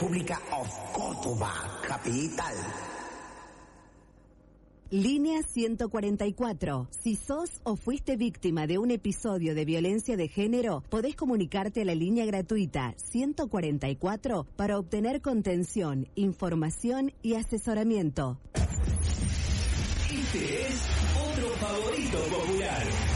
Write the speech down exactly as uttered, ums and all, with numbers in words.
República of Córdoba, capital. Línea ciento cuarenta y cuatro. Si sos o fuiste víctima de un episodio de violencia de género, podés comunicarte a la línea gratuita ciento cuarenta y cuatro para obtener contención, información y asesoramiento. Este es otro favorito popular.